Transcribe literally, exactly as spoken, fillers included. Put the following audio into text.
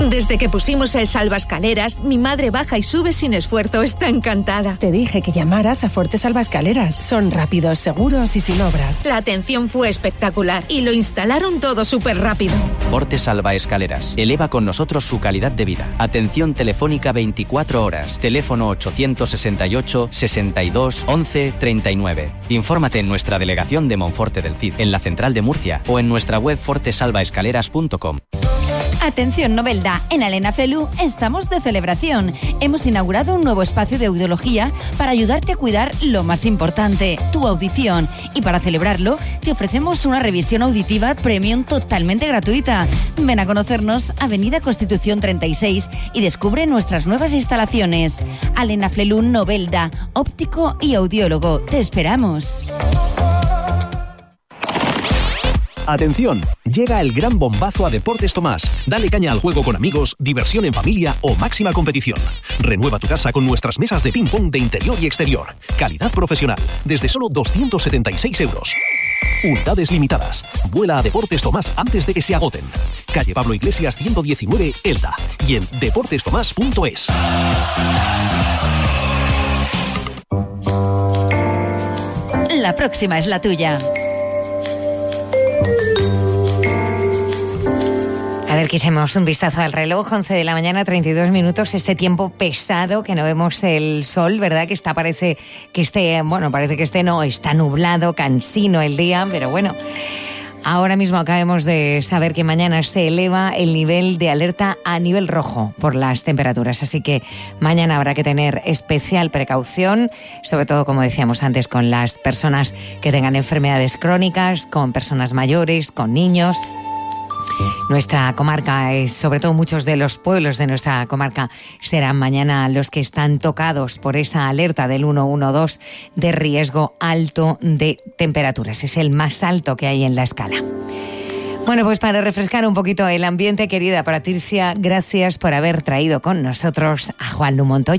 Desde que pusimos el salvaescaleras, mi madre baja y sube sin esfuerzo. Está encantada. Te dije que llamaras a Forte Salvaescaleras. Son rápidos, seguros y sin obras. La atención fue espectacular y lo instalaron todo súper rápido. Forte Salvaescaleras. Eleva con nosotros su calidad de vida. Atención telefónica veinticuatro horas. Teléfono ochocientos sesenta y ocho, sesenta y dos, once, treinta y nueve. Infórmate en nuestra delegación de Monforte del Cid, en la central de Murcia o en nuestra web forte salvaescaleras punto com. Atención Novelda, en Alena Flelu estamos de celebración. Hemos inaugurado un nuevo espacio de audiología para ayudarte a cuidar lo más importante, tu audición. Y para celebrarlo, te ofrecemos una revisión auditiva premium totalmente gratuita. Ven a conocernos, Avenida Constitución treinta y seis, y descubre nuestras nuevas instalaciones. Alena Flelu Novelda, óptico y audiólogo. Te esperamos. Atención, llega el gran bombazo a Deportes Tomás. Dale caña al juego con amigos, diversión en familia o máxima competición. Renueva tu casa con nuestras mesas de ping-pong de interior y exterior. Calidad profesional, desde solo doscientos setenta y seis euros. Unidades limitadas. Vuela a Deportes Tomás antes de que se agoten. Calle Pablo Iglesias ciento diecinueve, Elda. Y en deportes tomás punto es. La próxima es la tuya. A ver, que hicimos un vistazo al reloj, once de la mañana, treinta y dos minutos, este tiempo pesado, que no vemos el sol, ¿verdad? Que está, parece que esté, bueno, parece que esté, no, está nublado, cansino el día, pero bueno. Ahora mismo acabamos de saber que mañana se eleva el nivel de alerta a nivel rojo por las temperaturas, así que mañana habrá que tener especial precaución, sobre todo, como decíamos antes, con las personas que tengan enfermedades crónicas, con personas mayores, con niños. Nuestra comarca, sobre todo muchos de los pueblos de nuestra comarca, serán mañana los que están tocados por esa alerta del uno uno dos de riesgo alto de temperaturas. Es el más alto que hay en la escala. Bueno, pues para refrescar un poquito el ambiente, querida Patricia, gracias por haber traído con nosotros a Juanlu Montoya.